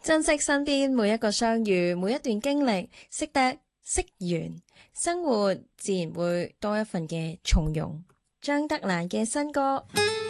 珍惜身邊每一個相遇，每一段經歷，識得識緣，生活自然會多一份嘅從容。張德蘭嘅新歌。